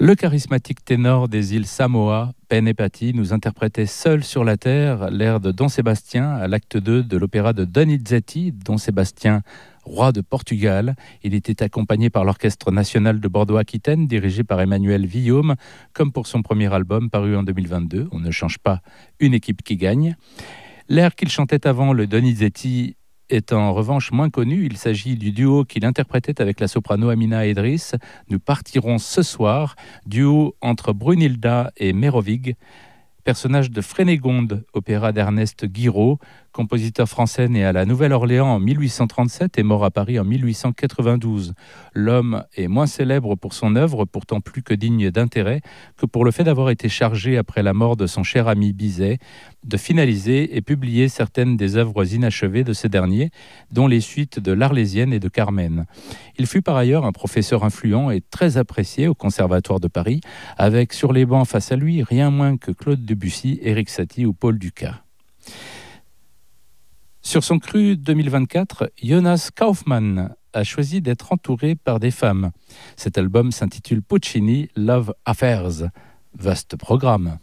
Le charismatique ténor des îles Samoa, Pen Patti, nous interprétait Seul sur la terre l'air de Don Sébastien à l'acte 2 de l'opéra de Donizetti, Don Sébastien, roi de Portugal. Il était accompagné par l'Orchestre national de Bordeaux-Aquitaine, dirigé par Emmanuel Villaume, comme pour son premier album paru en 2022. On ne change pas une équipe qui gagne. L'air qu'il chantait avant, le Donizetti, est en revanche moins connu. Il s'agit du duo qu'il interprétait avec la soprano Amina Edris. Nous partirons ce soir, duo entre Brunilda et Merovig, personnage de Frénégonde, opéra d'Ernest Guiraud, compositeur français né à la Nouvelle-Orléans en 1837 et mort à Paris en 1892. L'homme est moins célèbre pour son œuvre, pourtant plus que digne d'intérêt, que pour le fait d'avoir été chargé, après la mort de son cher ami Bizet, de finaliser et publier certaines des œuvres inachevées de ce dernier, dont les suites de l'Arlésienne et de Carmen. Il fut par ailleurs un professeur influent et très apprécié au Conservatoire de Paris, avec sur les bancs face à lui rien moins que Claude Debussy, Éric Satie ou Paul Dukas. Sur son cru 2024, Jonas Kaufmann a choisi d'être entouré par des femmes. Cet album s'intitule Puccini Love Affairs. Vaste programme.